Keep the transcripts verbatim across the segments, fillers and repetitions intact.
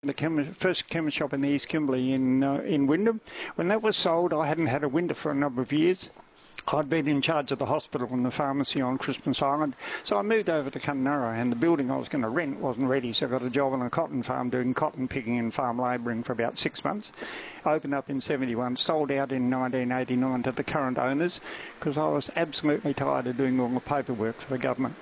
The chemi first chemist shop in the East Kimberley in uh, in Wyndham. When that was sold, I hadn't had a winter for a number of years. I'd been in charge of the hospital and the pharmacy on Christmas Island, so I moved over to Kununurra, and the building I was going to rent wasn't ready, so I got a job on a cotton farm doing cotton picking and farm labouring for about six months. Opened up in seventy-one, sold out in nineteen eighty-nine to the current owners because I was absolutely tired of doing all the paperwork for the government.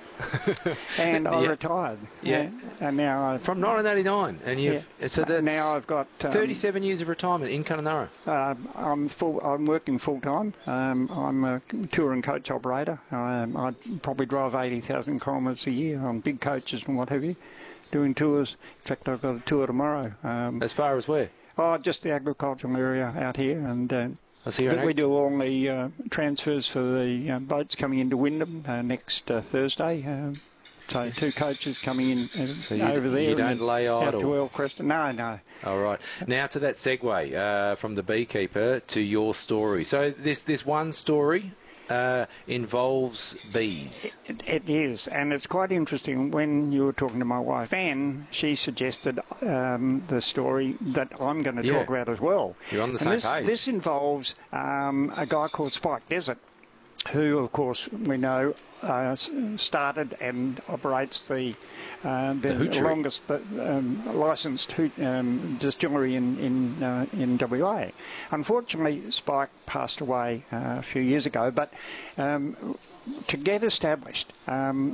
And I yeah. retired. Yeah. And, and now I've, From nineteen eighty-nine, and you've yeah. so that's now I've got um, thirty-seven years of retirement in Kununurra. Uh, I'm full. I'm working full time. Um, I'm a tour and coach operator. Um, I probably drive eighty thousand kilometres a year on big coaches and what have you, doing tours. In fact, I've got a tour tomorrow. Um, As far as where? oh, just the agricultural area out here, and uh, I see you're we do all the uh, transfers for the uh, boats coming into Wyndham uh, next uh, Thursday. Um, So two coaches coming in uh, So you, over there. you don't lay out idle. to Earlcrest. No, no. All right. Now to that segue uh, from the beekeeper to your story. So this this one story uh, involves bees. It, it is, and it's quite interesting. When you were talking to my wife Anne, she suggested um, the story that I'm going to Yeah. talk about as well. You're on the and same this, page. This involves um, a guy called Spike Desert, who, of course, we know uh, started and operates the uh, the, The hoochery. longest the, um, licensed hoot, um, distillery in in, uh, in W A. Unfortunately, Spike passed away uh, a few years ago, but um, to get established, um,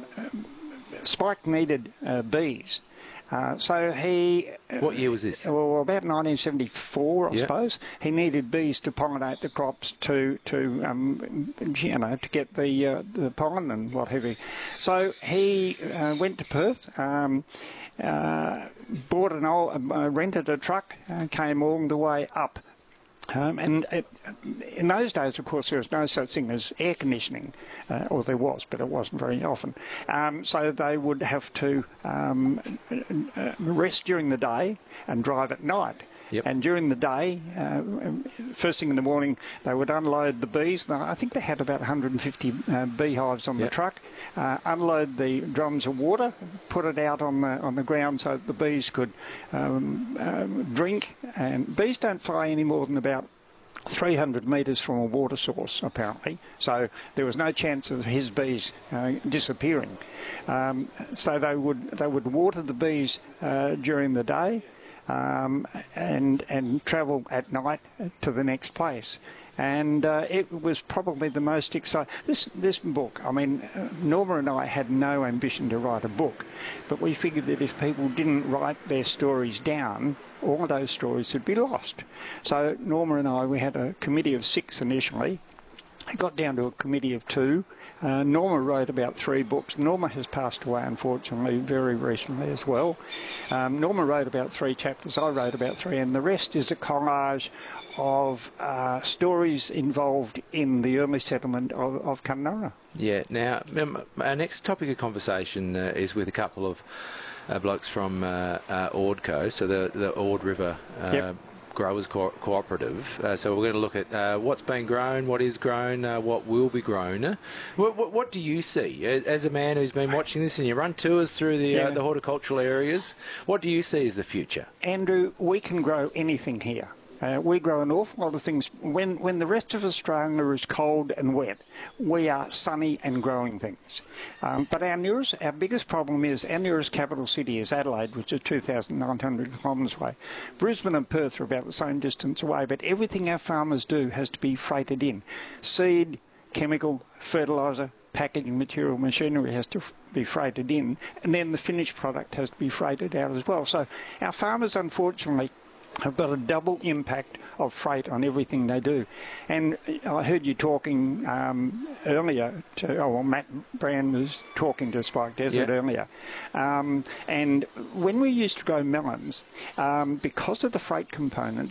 Spike needed uh, bees. Uh, so he... What year was this? Well, about nineteen seventy-four, I Yeah. suppose. He needed bees to pollinate the crops to, to um, you know, to get the uh, the pollen and what have you. So he uh, went to Perth, um, uh, bought an old, uh, rented a truck, uh, came all the way up. Um, and it, in those days, of course, there was no such thing as air conditioning, uh, or there was, but it wasn't very often. Um, so they would have to um, uh, rest during the day and drive at night. Yep. And during the day, uh, first thing in the morning, they would unload the bees. Now, I think they had about one hundred fifty uh, beehives on Yep. the truck. Uh, unload the drums of water, put it out on the on the ground so that the bees could um, um, drink. And bees don't fly any more than about three hundred metres from a water source, apparently. So there was no chance of his bees uh, disappearing. Um, so they would they would water the bees uh, during the day. Um, and and travel at night to the next place, and uh, it was probably the most exciting. This this book, I mean, uh, Norma and I had no ambition to write a book, but we figured that if people didn't write their stories down, all of those stories would be lost. So Norma and I, we had a committee of six initially. It got down to a committee of two. Uh, Norma wrote about three books. Norma has passed away, unfortunately, very recently as well. Um, Norma wrote about three chapters. I wrote about three, and the rest is a collage of uh, stories involved in the early settlement of, of Kununurra. Yeah. Now, um, our next topic of conversation uh, is with a couple of uh, blokes from uh, uh, Ordco, so the the Ord River. Uh, Yep. Growers Co Cooperative. Uh, so we're going to look at uh, what's been grown, what is grown, uh, what will be grown. Uh, what, what, what do you see as a man who's been watching this and you run tours through the, Yeah. uh, the horticultural areas? What do you see as the future? Andrew, we can grow anything here. Uh, we grow an awful lot of things. When when the rest of Australia is cold and wet, we are sunny and growing things. Um, but our nearest, our biggest problem is our nearest capital city is Adelaide, which is two thousand nine hundred kilometres away. Brisbane and Perth are about the same distance away, but everything our farmers do has to be freighted in. Seed, chemical, fertiliser, packaging material, machinery has to be freighted in, and then the finished product has to be freighted out as well. So our farmers, unfortunately, have got a double impact of freight on everything they do. And I heard you talking um, earlier to, oh, well, Matt Brand was talking to Spike Desert Yeah. earlier. Um, and when we used to grow melons, um, because of the freight component,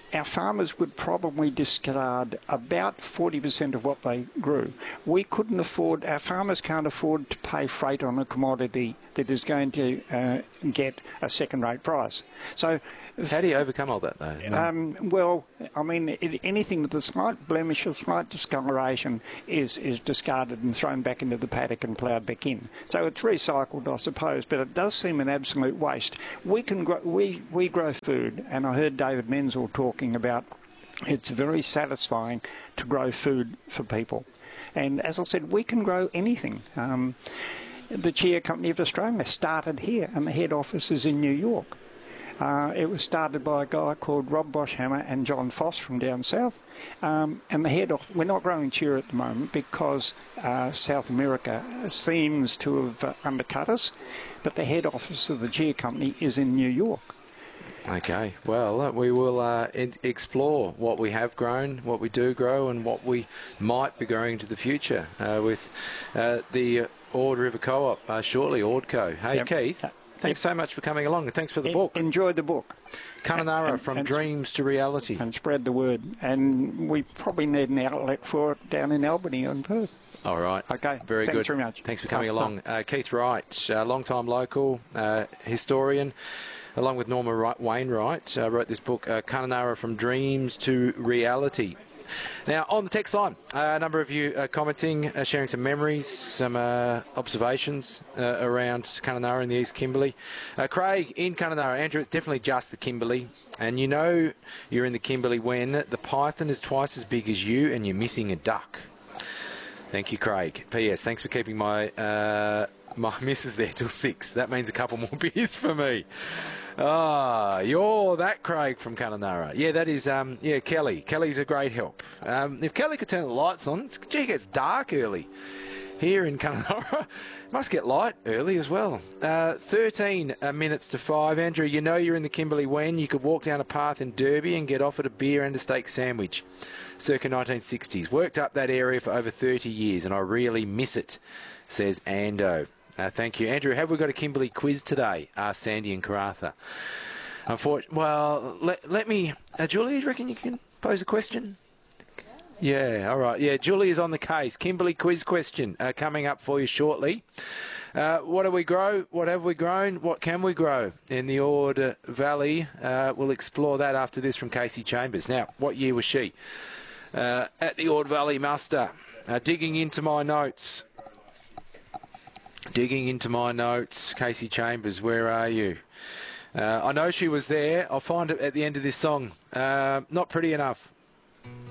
our farmers would probably discard about forty percent of what they grew. We couldn't afford, our farmers can't afford to pay freight on a commodity that is going to uh, get a second-rate price. So, how do you overcome all that, though? Um, well, I mean, it, anything with a slight blemish or slight discoloration is, is discarded and thrown back into the paddock and ploughed back in. So it's recycled, I suppose, but it does seem an absolute waste. We can grow, we, we grow food, and I heard David Menzel talking about it's very satisfying to grow food for people. And as I said, we can grow anything. Um, the Chia Company of Australia started here, and the head office is in New York. Uh, it was started by a guy called Rob Boschhammer and John Foss from down south. Um, and the head office, we're not growing chia at the moment because uh, South America seems to have uh, undercut us, but the head office of the Chia Company is in New York. Okay, well, uh, we will uh, in- explore what we have grown, what we do grow, and what we might be growing into the future uh, with uh, the Ord River Co-op uh, shortly, Ordco. Hey, Yep. Keith. Uh, Thanks so much for coming along, and thanks for the En- book. Enjoy the book. Kununurra, and- From and- Dreams to Reality. And spread the word. And we probably need an outlet for it down in Albany and Perth. All right. Okay. Very Thanks good. very much. Thanks for coming Bye. along. Uh, Keith Wright, uh, long-time local uh, historian, along with Norma Wright- Wainwright, uh, wrote this book, uh, Kununurra, From Dreams to Reality. Now, on the text line, uh, a number of you uh, commenting, uh, sharing some memories, some uh, observations uh, around Kununurra in the East Kimberley. Uh, Craig, in Kununurra, Andrew, it's definitely just the Kimberley. And you know you're in the Kimberley when the python is twice as big as you and you're missing a duck. Thank you, Craig. P S. Thanks for keeping my uh, my missus there till six. That means a couple more beers for me. Ah, you're that Craig from Kununurra. Yeah, that is, um, yeah, Kelly. Kelly's a great help. Um, if Kelly could turn the lights on, it's, gee, it gets dark early here in Kununurra. Must get light early as well. Uh, thirteen uh, minutes to five. Andrew, you know you're in the Kimberley when you could walk down a path in Derby and get offered a beer and a steak sandwich. Circa nineteen sixties. Worked up that area for over thirty years and I really miss it, says Ando. Uh, thank you. Andrew, have we got a Kimberley quiz today? Asked Sandy and Karatha. Unfortunately, well, let, let me... Uh, Julie, do you reckon you can pose a question? Yeah, all right. Yeah, Julie is on the case. Kimberley quiz question uh, coming up for you shortly. Uh, what do we grow? What have we grown? What can we grow in the Ord Valley? Uh, we'll explore that after this from Casey Chambers. Now, what year was she? Uh, at the Ord Valley Muster. Uh, digging into my notes. Digging into my notes. Casey Chambers, where are you? Uh, I know she was there. I'll find it at the end of this song. Uh, not pretty enough.